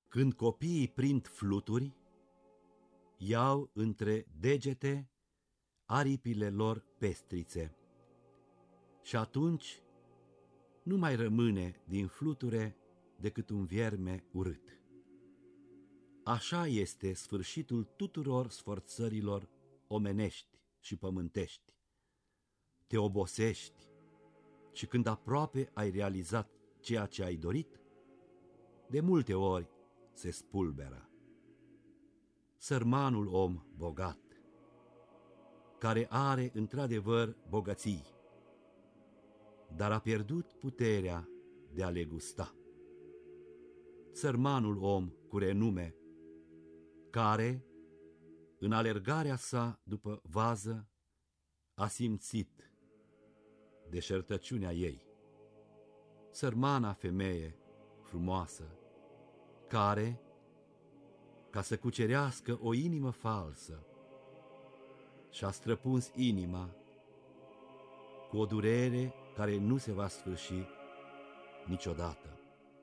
Când copiii prind fluturi, iau între degete aripile lor pestrițe și atunci nu mai rămâne din fluture decât un vierme urât. Așa este sfârșitul tuturor sforțărilor omenești și pământești. Te obosești și când aproape ai realizat ceea ce ai dorit, de multe ori se spulberă. Sărmanul om bogat, care are într-adevăr bogății, dar a pierdut puterea de a le gusta. Sărmanul om cu renume, care, în alergarea sa după vază, a simțit deșertăciunea ei. Sărmana femeie frumoasă, care, ca să cucerească o inimă falsă, și-a străpuns inima cu o durere care nu se va sfârși niciodată.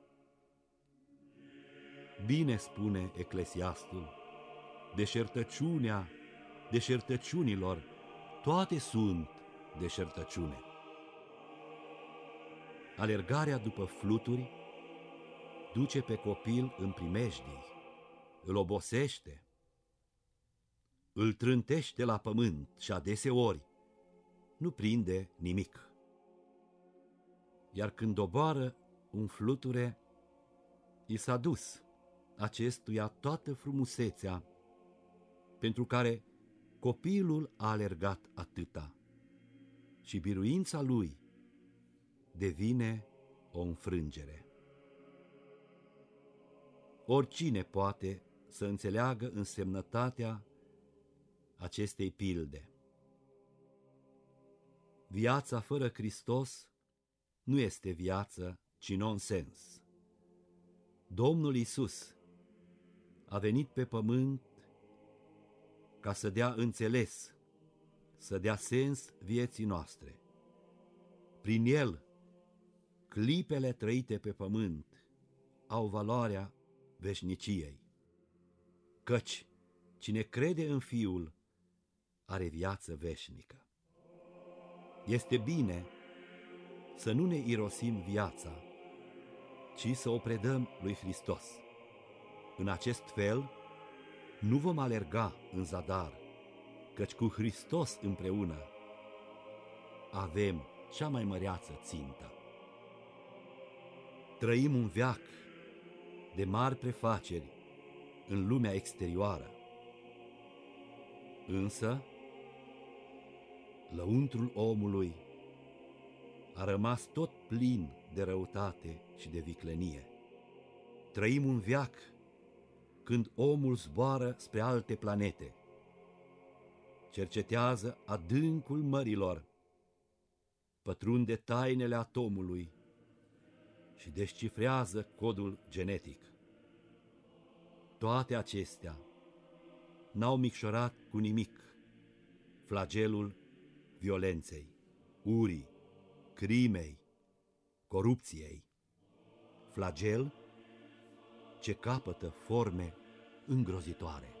Bine spune Eclesiastul, deșertăciunea deșertăciunilor, toate sunt deșertăciune. Alergarea după fluturi duce pe copil în primejdii, îl obosește, îl trântește la pământ și adeseori nu prinde nimic. Iar când doboară un fluture, i s-a dus acestuia toată frumusețea pentru care copilul a alergat atâta și biruința lui devine o înfrângere. Oricine poate să înțeleagă însemnătatea acestei pilde. Viața fără Hristos nu este viață, ci nonsens. Domnul Iisus a venit pe pământ ca să dea înțeles, să dea sens vieții noastre. Prin El, clipele trăite pe pământ au valoarea veșniciei. Căci cine crede în Fiul are viață veșnică. Este bine să nu ne irosim viața, ci să o predăm lui Hristos. În acest fel nu vom alerga în zadar, căci cu Hristos împreună avem cea mai măreață țintă. Trăim un veac de mari prefaceri în lumea exterioară, însă lăuntrul omului a rămas tot plin de răutate și de viclenie. Trăim un veac când omul zboară spre alte planete, cercetează adâncul mărilor, pătrunde tainele atomului și descifrează codul genetic. Toate acestea n-au micșorat cu nimic flagelul violenței, urii, crimei, corupției, flagel ce capătă forme îngrozitoare.